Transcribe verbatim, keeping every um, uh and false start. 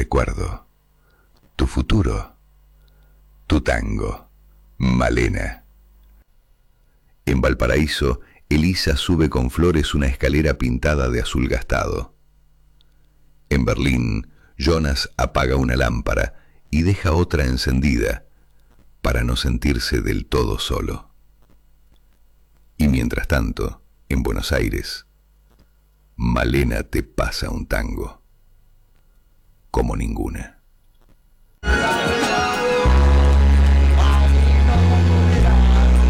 recuerdo, tu futuro, tu tango, Malena. En Valparaíso, Elisa sube con flores una escalera pintada de azul gastado. En Berlín, Jonas apaga una lámpara y deja otra encendida para no sentirse del todo solo. Y mientras tanto, en Buenos Aires, Malena te pasa un tango como ninguna.